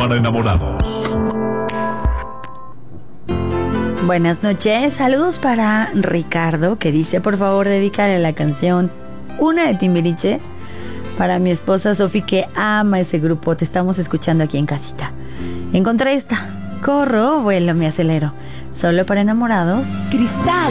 para enamorados. Buenas noches, saludos para Ricardo, que dice: por favor dedícale la canción Una de Timbiriche para mi esposa Sofi, que ama ese grupo. Te estamos escuchando aquí en casita. Encontré esta: corro, vuelo, me acelero, solo para enamorados. Cristal